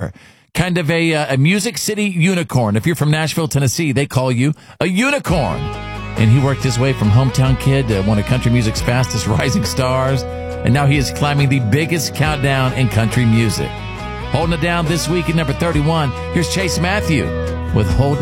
star. Kind of a Music City unicorn. If you're from Nashville, Tennessee, they call you a unicorn. And he worked his way from hometown kid to one of country music's fastest rising stars. And now he is climbing the biggest countdown in country music. Holding it down this week at number 31, here's Chase Matthew with Holding